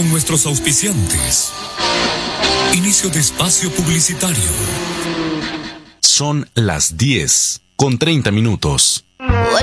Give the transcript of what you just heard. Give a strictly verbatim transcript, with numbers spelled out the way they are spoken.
con nuestros auspiciantes. Inicio de espacio publicitario. Son las diez con treinta minutos.